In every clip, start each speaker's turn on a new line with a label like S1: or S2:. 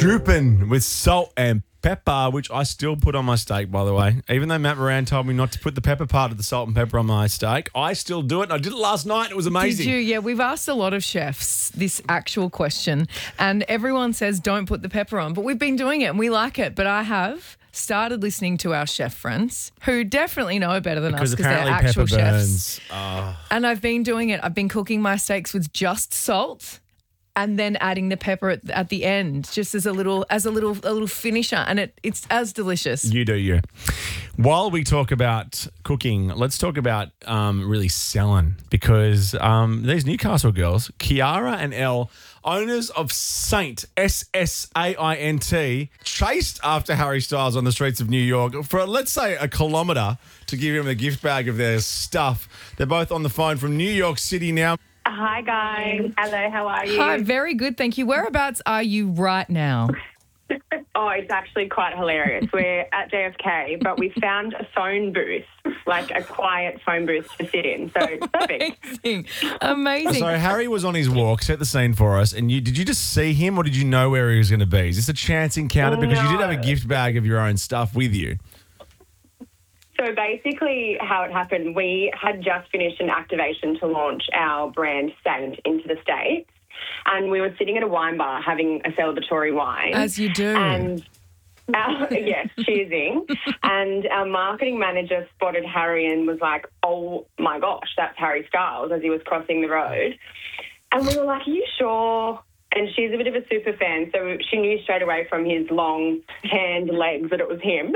S1: Drooping with salt and pepper, which I still put on my steak, by the way. Even though Matt Moran told me not to put the pepper part of the salt and pepper on my steak, I still do it. And I did it last night. It was amazing.
S2: Did you? Yeah, we've asked a lot of chefs this actual question, and everyone says don't put the pepper on. But we've been doing it and we like it. But I have started listening to our chef friends who definitely know better than us because they're actual chefs. And I've been doing it. I've been cooking my steaks with just salt and then adding the pepper at the end, just as a little finisher, and it's as delicious.
S1: You do you. While we talk about cooking, let's talk about really selling, because these Newcastle girls, Kiara and Elle, owners of Saint, SSAINT, chased after Harry Styles on the streets of New York for, let's say, a kilometre to give him a gift bag of their stuff. They're both on the phone from New York City now.
S3: Hi, guys. Hello, how are you?
S2: Hi, very good, thank you. Whereabouts are you right now?
S3: Oh, it's actually quite hilarious. We're at JFK, but we found a phone booth, like a quiet phone booth to sit in. So it's perfect.
S2: Amazing.
S1: So Harry was on his walk, set the scene for us, and did you just see him or did you know where he was going to be? Is this a chance encounter? Because you did have a gift bag of your own stuff with you.
S3: So basically how it happened, we had just finished an activation to launch our brand Saint into the States. And we were sitting at a wine bar having a celebratory wine.
S2: As you do.
S3: And yes, cheersing. And our marketing manager spotted Harry and was like, oh my gosh, that's Harry Styles, as he was crossing the road. And we were like, are you sure? And she's a bit of a super fan, so she knew straight away from his long hand legs that it was him.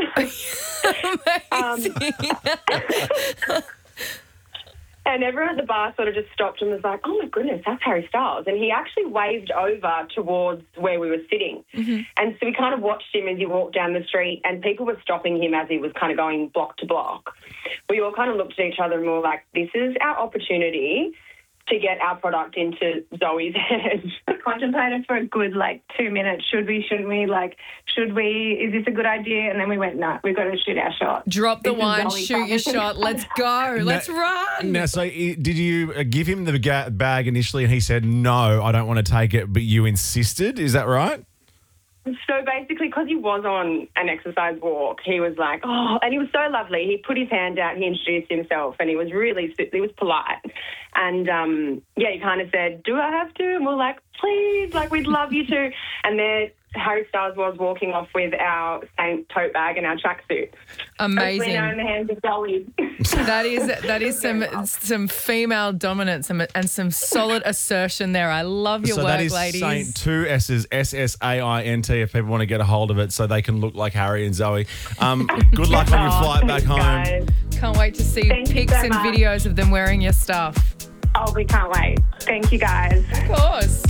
S3: And everyone at the bar sort of just stopped and was like, oh, my goodness, that's Harry Styles. And he actually waved over towards where we were sitting. Mm-hmm. And so we kind of watched him as he walked down the street, and people were stopping him as he was kind of going block to block. We all kind of looked at each other and we were like, this is our opportunity to get our product into Zoe's head.
S4: Contemplated for a good 2 minutes. Should we, shouldn't we? Should we? Is this a good idea? And then we went, no, we've got to shoot our shot.
S2: Drop the wine, shoot your shot. Let's go. Let's run.
S1: Now, so did you give him the bag initially and he said, no, I don't want to take it, but you insisted? Is that right?
S3: So basically, because he was on an exercise walk, he was like, oh, and he was so lovely. He put his hand out, he introduced himself, and he was polite. And, he kind of said, do I have to? And we're like, please, we'd love you to. And there Harry Styles was walking off with our Saint tote bag and our tracksuit.
S2: Amazing.
S3: Now in the hands of Dolly.
S2: That is some female dominance and some solid assertion there. I love your work, ladies.
S1: So that is Saint, 2 S's, SSAINT, if people want to get a hold of it so they can look like Harry and Zoe. Good luck on your flight back home.
S3: Guys.
S2: Can't wait to see pics and videos of them wearing your stuff.
S4: Oh, we can't wait. Thank you, guys.
S2: Of course.